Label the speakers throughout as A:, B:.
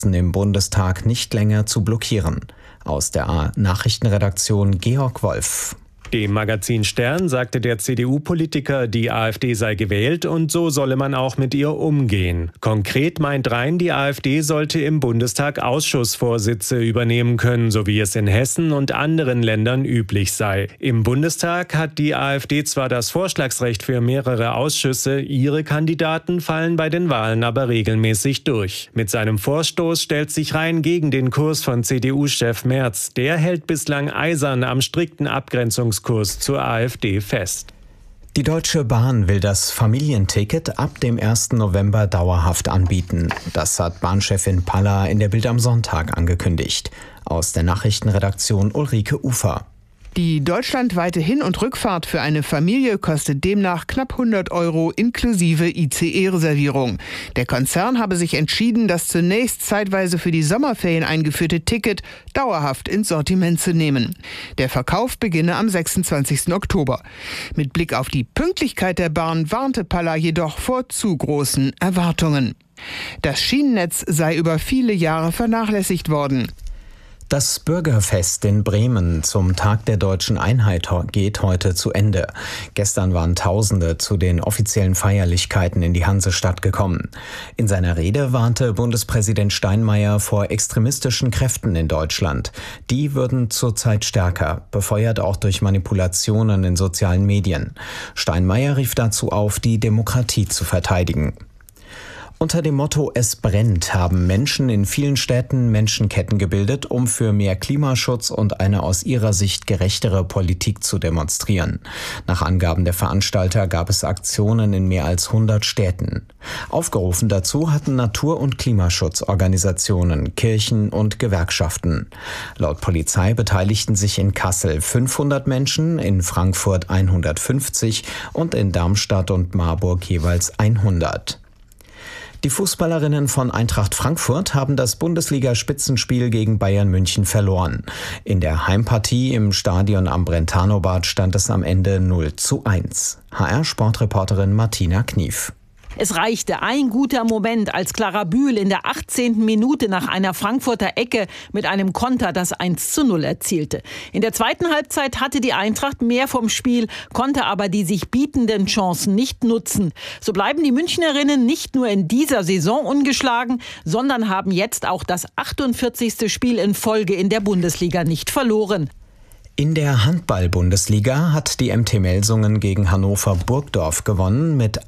A: im Bundestag nicht länger zu blockieren. Aus der A-Nachrichtenredaktion Georg Wolf.
B: Dem Magazin Stern sagte der CDU-Politiker, die AfD sei gewählt und so solle man auch mit ihr umgehen. Konkret meint Rhein, die AfD sollte im Bundestag Ausschussvorsitze übernehmen können, so wie es in Hessen und anderen Ländern üblich sei. Im Bundestag hat die AfD zwar das Vorschlagsrecht für mehrere Ausschüsse, ihre Kandidaten fallen bei den Wahlen aber regelmäßig durch. Mit seinem Vorstoß stellt sich Rhein gegen den Kurs von CDU-Chef Merz. Der hält bislang eisern am strikten Abgrenzungskurs zur AfD fest.
A: Die Deutsche Bahn will das Familienticket ab dem 1. November dauerhaft anbieten. Das hat Bahnchefin Palla in der Bild am Sonntag angekündigt. Aus der Nachrichtenredaktion Ulrike Ufer.
C: Die deutschlandweite Hin- und Rückfahrt für eine Familie kostet demnach knapp 100 € inklusive ICE-Reservierung. Der Konzern habe sich entschieden, das zunächst zeitweise für die Sommerferien eingeführte Ticket dauerhaft ins Sortiment zu nehmen. Der Verkauf beginne am 26. Oktober. Mit Blick auf die Pünktlichkeit der Bahn warnte Palla jedoch vor zu großen Erwartungen. Das Schienennetz sei über viele Jahre vernachlässigt worden.
A: Das Bürgerfest in Bremen zum Tag der deutschen Einheit geht heute zu Ende. Gestern waren Tausende zu den offiziellen Feierlichkeiten in die Hansestadt gekommen. In seiner Rede warnte Bundespräsident Steinmeier vor extremistischen Kräften in Deutschland. Die würden zurzeit stärker, befeuert auch durch Manipulationen in sozialen Medien. Steinmeier rief dazu auf, die Demokratie zu verteidigen. Unter dem Motto "Es brennt" haben Menschen in vielen Städten Menschenketten gebildet, um für mehr Klimaschutz und eine aus ihrer Sicht gerechtere Politik zu demonstrieren. Nach Angaben der Veranstalter gab es Aktionen in mehr als 100 Städten. Aufgerufen dazu hatten Natur- und Klimaschutzorganisationen, Kirchen und Gewerkschaften. Laut Polizei beteiligten sich in Kassel 500 Menschen, in Frankfurt 150 und in Darmstadt und Marburg jeweils 100. Die Fußballerinnen von Eintracht Frankfurt haben das Bundesliga-Spitzenspiel gegen Bayern München verloren. In der Heimpartie im Stadion am Brentano-Bad stand es am Ende 0:1. HR-Sportreporterin Martina Knief.
D: Es reichte ein guter Moment, als Clara Bühl in der 18. Minute nach einer Frankfurter Ecke mit einem Konter das 1:0 erzielte. In der zweiten Halbzeit hatte die Eintracht mehr vom Spiel, konnte aber die sich bietenden Chancen nicht nutzen. So bleiben die Münchnerinnen nicht nur in dieser Saison ungeschlagen, sondern haben jetzt auch das 48. Spiel in Folge in der Bundesliga nicht verloren.
A: In der Handball-Bundesliga hat die MT Melsungen gegen Hannover Burgdorf gewonnen mit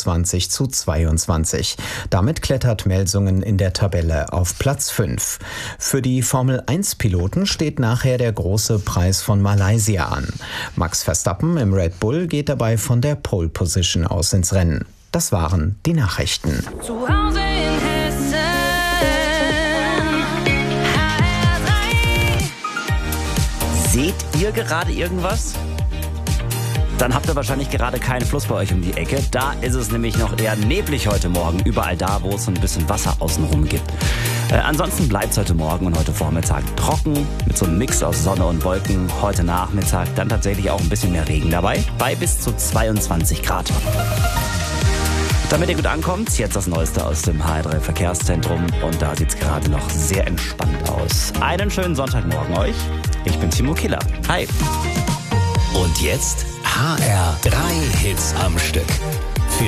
A: 28:22. Damit klettert Melsungen in der Tabelle auf Platz 5. Für die Formel-1-Piloten steht nachher der große Preis von Malaysia an. Max Verstappen im Red Bull geht dabei von der Pole Position aus ins Rennen. Das waren die Nachrichten.
E: Zu Hause in Hessen.
F: Seht ihr gerade irgendwas? Dann habt ihr wahrscheinlich gerade keinen Fluss bei euch um die Ecke. Da ist es nämlich noch eher neblig heute Morgen. Überall da, wo es so ein bisschen Wasser außenrum gibt. Ansonsten bleibt es heute Morgen und heute Vormittag trocken. Mit so einem Mix aus Sonne und Wolken. Heute Nachmittag dann tatsächlich auch ein bisschen mehr Regen dabei. Bei bis zu 22 Grad. Damit ihr gut ankommt, jetzt das Neueste aus dem HR3 Verkehrszentrum. Und da sieht es gerade noch sehr entspannt aus. Einen schönen Sonntagmorgen euch. Ich bin Timo Killer. Hi.
G: Und jetzt HR3 Hits am Stück.